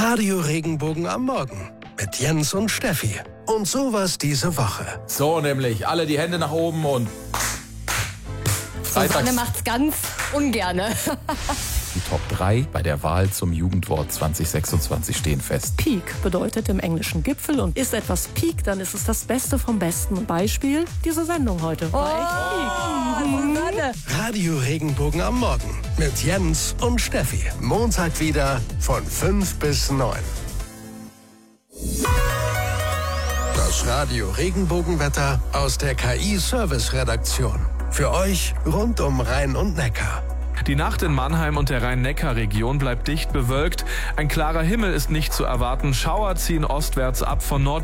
Radio Regenbogen am Morgen mit Jens und Steffi. Und sowas diese Woche. So nämlich, alle die Hände nach oben und Susanne macht's ganz ungerne. Die Top 3 bei der Wahl zum Jugendwort 2026 stehen fest. Peak bedeutet im Englischen Gipfel und ist etwas Peak, dann ist es das Beste vom Besten. Beispiel, diese Sendung heute. War echt Peak. Radio Regenbogen am Morgen mit Jens und Steffi. Montag wieder von 5 bis 9. Das Radio Regenbogenwetter aus der KI-Service-Redaktion. Für euch rund um Rhein und Neckar. Die Nacht in Mannheim und der Rhein-Neckar-Region bleibt dicht bewölkt. Ein klarer Himmel ist nicht zu erwarten. Schauer ziehen ostwärts ab von Nord